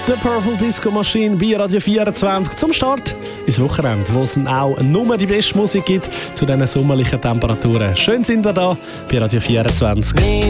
The Purple Disco Machine bei Radio 24 zum Start ins Wochenende, wo es auch nur die beste Musik gibt zu diesen sommerlichen Temperaturen. Schön sind ihr da bei Radio 24.